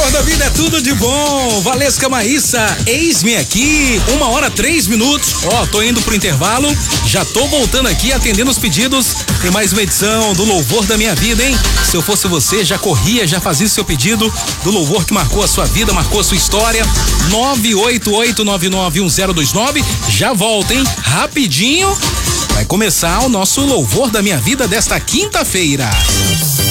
Louvor da Vida é tudo de bom. Valesca Maíssa, eis-me aqui. 1h03. Tô indo pro intervalo. Já tô voltando aqui atendendo os pedidos. Tem mais uma edição do Louvor da Minha Vida, hein? Se eu fosse você, já corria, já fazia seu pedido do louvor que marcou a sua vida, marcou a sua história. 988991029. Já volta, hein? Rapidinho. Vai começar o nosso Louvor da Minha Vida desta quinta-feira.